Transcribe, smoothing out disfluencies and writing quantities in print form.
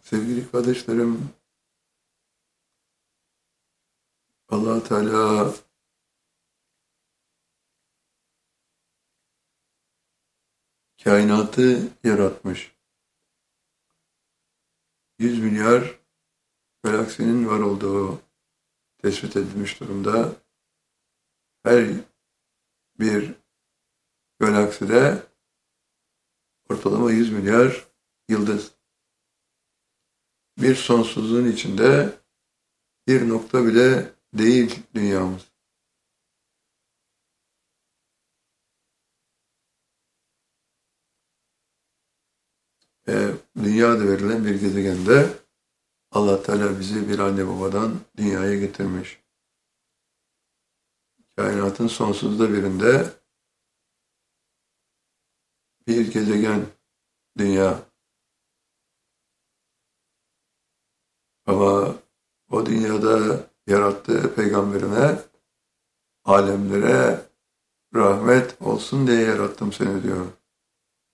Sevgili kardeşlerim, Allah Teala kainatı yaratmış. 100 milyar galaksinin var olduğu tespit edilmiş durumda. Her bir galakside ortalama 100 milyar yıldız. Bir sonsuzluğun içinde bir nokta bile değil dünyamız. Dünyada verilen bir gezegende Allah Teala bizi bir anne babadan dünyaya getirmiş. Kainatın sonsuzda birinde bir gezegen dünya. Ama o dünyada yarattığı peygamberine, alemlere rahmet olsun diye yarattım seni diyor.